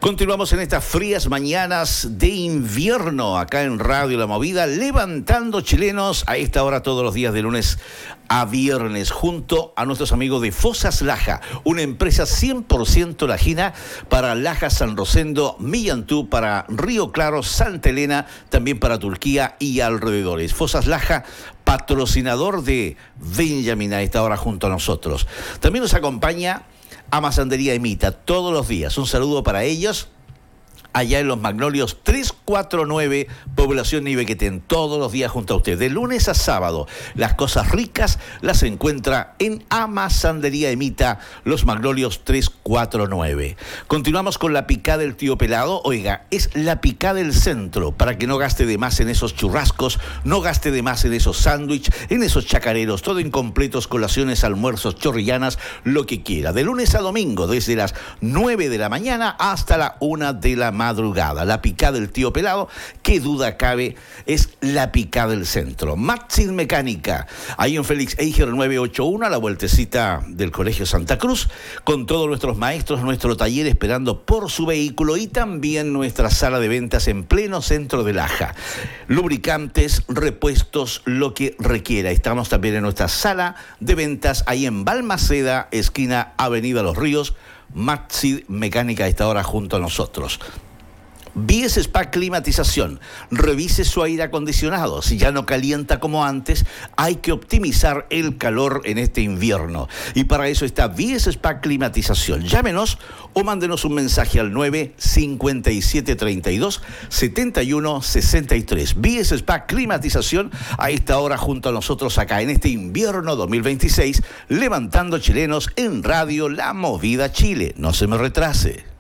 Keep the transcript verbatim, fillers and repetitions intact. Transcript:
Continuamos en estas frías mañanas de invierno acá en Radio La Movida, levantando chilenos a esta hora todos los días de lunes a viernes, junto a nuestros amigos de Fosas Laja, una empresa cien por ciento lajina para Laja, San Rosendo, Millantú, para Río Claro, Santa Elena, también para Turquía y alrededores. Fosas Laja, patrocinador de Benjamín a esta hora junto a nosotros. También nos acompaña Amasandería Emita todos los días. Un saludo para ellos allá en Los Magnolios trescientos cuarenta y nueve, población Ibequetén, todos los días junto a usted. De lunes a sábado, las cosas ricas las encuentra en Amasandería Emita, Los Magnolios trescientos cuarenta y nueve. Continuamos con la picada del tío Pelado. Oiga, es la picada del centro, para que no gaste de más en esos churrascos, no gaste de más en esos sándwiches, en esos chacareros, todo incompletos, colaciones, almuerzos, chorrillanas, lo que quiera. De lunes a domingo, desde las nueve de la mañana hasta la una de la madrugada. La picada del tío Pelado, qué duda cabe, es la picada del centro. Maxim Mecánica, ahí en Félix Eiger nueve ochenta y uno, a la vueltecita del Colegio Santa Cruz, con todos nuestros maestros, nuestro taller esperando por su vehículo y también nuestra sala de ventas en pleno centro de Laja. Lubricantes, repuestos, lo que requiera. Estamos también en nuestra sala de ventas ahí en Balmaceda, esquina Avenida Los Ríos. Maxim Mecánica a esta hora junto a nosotros. Bies Spa Climatización, revise su aire acondicionado. Si ya no calienta como antes, hay que optimizar el calor en este invierno. Y para eso está Bies Spa Climatización. Llámenos o mándenos un mensaje al nueve cinco siete tres dos siete uno seis tres. Bies Spa Climatización a esta hora junto a nosotros acá en este invierno dos mil veintiséis, levantando chilenos en Radio La Movida Chile. No se me retrase.